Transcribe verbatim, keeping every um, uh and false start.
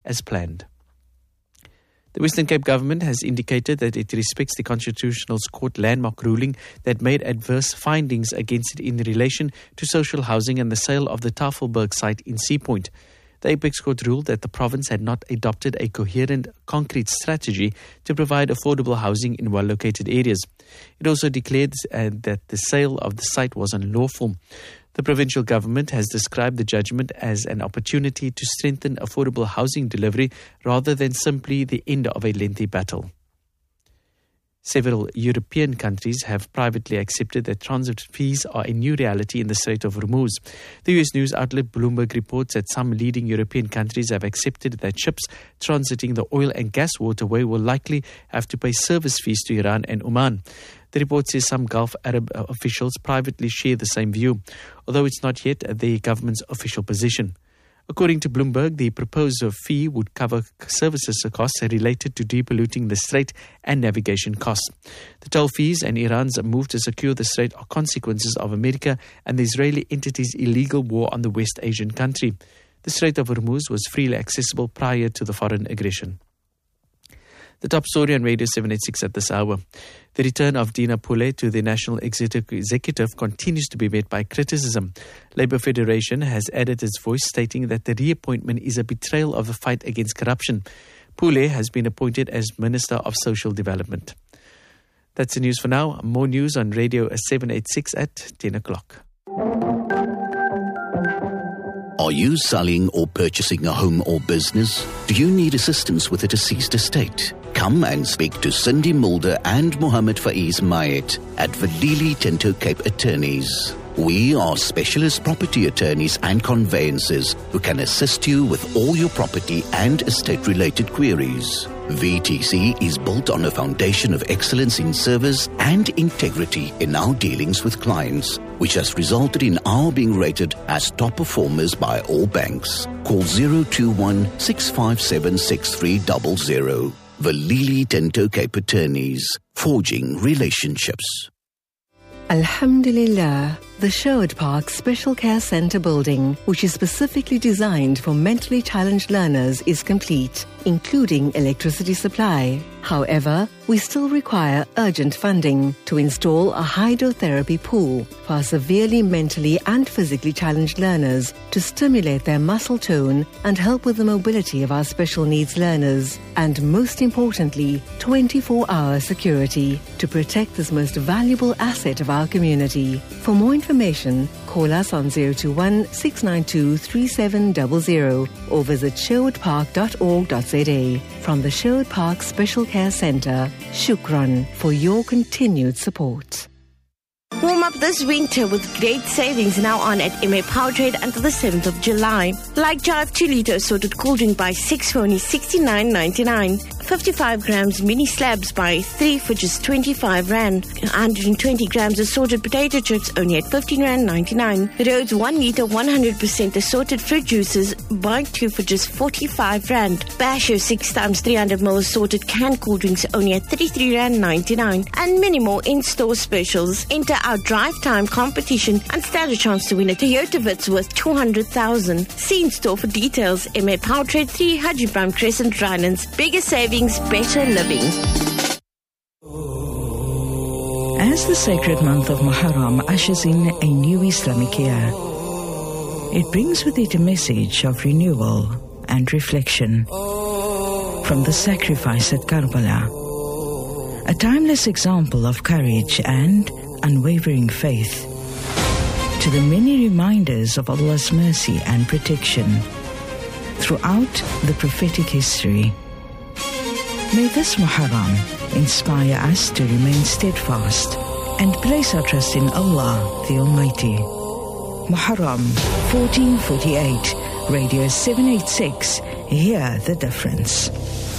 as planned. The Western Cape government has indicated that it respects the Constitutional Court landmark ruling that made adverse findings against it in relation to social housing and the sale of the Tafelberg site in Sea Point. The Apex Court ruled that the province had not adopted a coherent, concrete strategy to provide affordable housing in well-located areas. It also declared uh, that the sale of the site was unlawful. The provincial government has described the judgment as an opportunity to strengthen affordable housing delivery rather than simply the end of a lengthy battle. Several European countries have privately accepted that transit fees are a new reality in the Strait of Hormuz. The U S news outlet Bloomberg reports that some leading European countries have accepted that ships transiting the oil and gas waterway will likely have to pay service fees to Iran and Oman. The report says some Gulf Arab officials privately share the same view, although it's not yet the government's official position. According to Bloomberg, the proposed fee would cover services costs related to depolluting the strait and navigation costs. The toll fees and Iran's move to secure the strait are consequences of America and the Israeli entity's illegal war on the West Asian country. The Strait of Hormuz was freely accessible prior to the foreign aggression. The top story on Radio seven eighty-six at this hour. The return of Dina Pule to the National Executive continues to be met by criticism. Labour Federation has added its voice, stating that the reappointment is a betrayal of the fight against corruption. Pule has been appointed as Minister of Social Development. That's the news for now. More news on Radio seven eighty-six at ten o'clock. Are you selling or purchasing a home or business? Do you need assistance with a deceased estate? Come and speak to Cindy Mulder and Mohammed Faiz Mayet at Valili Tinto Cape Attorneys. We are specialist property attorneys and conveyancers who can assist you with all your property and estate-related queries. V T C is built on a foundation of excellence in service and integrity in our dealings with clients, which has resulted in our being rated as top performers by all banks. Call zero two one, six five seven, six three zero zero. Valili Tinto Cape Attorneys, forging relationships. Alhamdulillah, the Sherwood Park Special Care Centre building, which is specifically designed for mentally challenged learners, is complete, including electricity supply. However, we still require urgent funding to install a hydrotherapy pool for severely mentally and physically challenged learners to stimulate their muscle tone and help with the mobility of our special needs learners. And most importantly, twenty-four hour security to protect this most valuable asset of our community. For more information, call us on zero two one, six nine two, three seven zero zero or visit sherwood park dot org dot z a. From the Sherwood Park Special Care Centre, Shukran for your continued support. Warm up this winter with great savings now on at M A Powertrade until the seventh of July. Like Jive two litre assorted cool drink by six for only sixty-nine ninety-nine. fifty-five grams mini slabs by three for just twenty-five rand. one hundred twenty grams assorted potato chips only at fifteen rand ninety-nine. Rhodes one litre one hundred percent assorted fruit juices by two for just forty-five rand. Basho six times three hundred milliliters assorted canned cool drinks only at thirty-three rand ninety-nine. And many more in-store specials. Enter our drive time competition and stand a chance to win a Toyota Vitz worth two hundred thousand. See in store for details. M A Powertrade three, Haji Brown Crescent, Rhinans. Bigger savings, better living. As the sacred month of Muharram ushers in a new Islamic year, it brings with it a message of renewal and reflection. From the sacrifice at Karbala, a timeless example of courage and unwavering faith, to the many reminders of Allah's mercy and protection throughout the prophetic history. May this Muharram inspire us to remain steadfast and place our trust in Allah the Almighty. Muharram fourteen forty-eight, Radio seven eighty-six, hear the difference.